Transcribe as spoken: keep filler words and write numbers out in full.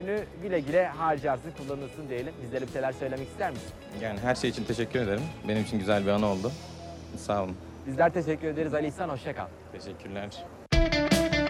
Günü güle güle harcarsın, kullanırsın diyelim. Bizlere bir şeyler söylemek ister misin? Yani her şey için teşekkür ederim. Benim için güzel bir anı oldu. Sağ olun. Bizler teşekkür ederiz Ali İhsan, hoşça kal. Teşekkürler.